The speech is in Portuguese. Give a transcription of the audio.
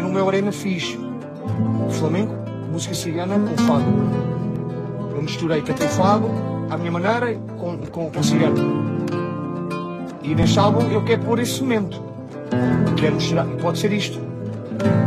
no meu Arena fiz flamenco, música cigana com fado. Eu misturei, cantei fado à minha maneira com cigano. E neste álbum eu quero pôr esse momento. Quero mostrar, pode ser isto.